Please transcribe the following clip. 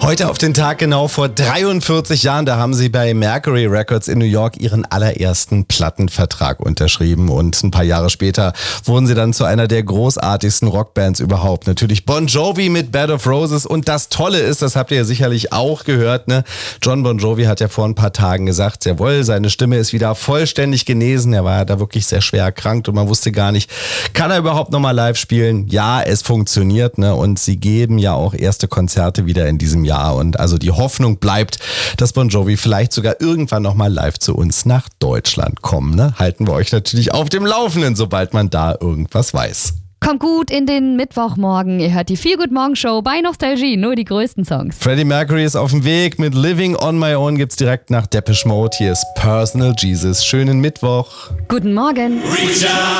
Heute auf den Tag genau vor 43 Jahren, da haben sie bei Mercury Records in New York ihren allerersten Plattenvertrag unterschrieben und ein paar Jahre später wurden sie dann zu einer der großartigsten Rockbands überhaupt. Natürlich Bon Jovi mit Bed of Roses und das Tolle ist, das habt ihr ja sicherlich auch gehört, ne? John Bon Jovi hat ja vor ein paar Tagen gesagt, jawohl, seine Stimme ist wieder vollständig genesen, er war ja da wirklich sehr schwer erkrankt und man wusste gar nicht, kann er überhaupt nochmal live spielen? Ja, es funktioniert, ne? Und sie geben ja auch erste Konzerte wieder in diesem Jahr. Und also die Hoffnung bleibt, dass Bon Jovi vielleicht sogar irgendwann nochmal live zu uns nach Deutschland kommen. Ne? Halten wir euch natürlich auf dem Laufenden, sobald man da irgendwas weiß. Kommt gut in den Mittwochmorgen. Ihr hört die Feel Good Morgen Show bei Nostalgie. Nur die größten Songs. Freddie Mercury ist auf dem Weg. Mit Living on My Own gibt's direkt nach Depeche Mode. Hier ist Personal Jesus. Schönen Mittwoch. Guten Morgen.